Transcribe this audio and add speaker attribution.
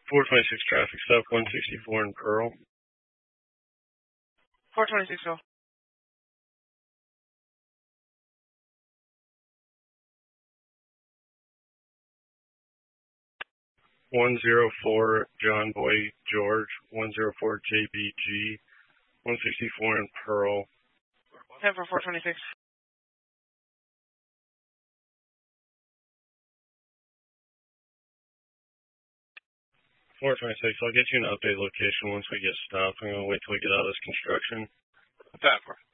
Speaker 1: 426 traffic stop, 164 in Pearl.
Speaker 2: 426, go.
Speaker 1: 104 John Boy George, 104 JBG, 164 in Pearl.
Speaker 2: 10 for 426.
Speaker 1: 426, I'll get you an update location once we get stopped. I'm going to wait till we get out of this construction.
Speaker 2: 10 for.